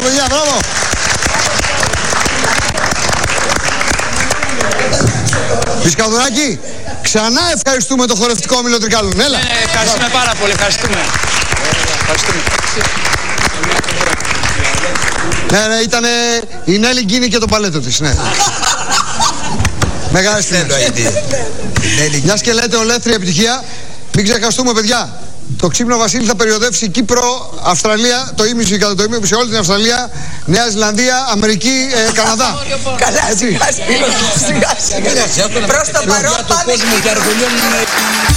παιδιά, μπράβο. Πισκαδουράκη, ξανά ευχαριστούμε το χορευτικό όμιλο Τρικάλων. Έλα. Ευχαριστούμε πάρα πολύ, ευχαριστούμε. Ναι, ήτανε η Νέλη Γκίνη και το παλέτο της, ναι. Μεγάλη στιγμή. Μιας και λέτε ολέθρια επιτυχία, μην ξεχαστούμε παιδιά. Το ξύπνο Βασίλη θα περιοδεύσει Κύπρο, Αυστραλία, το ήμιση κατά το ήμιση σε όλη την Αυστραλία, Νέα Ζηλανδία, Αμερική, Καναδά. Καλά, σιγά σιγά. Προς το παρόν πάμε.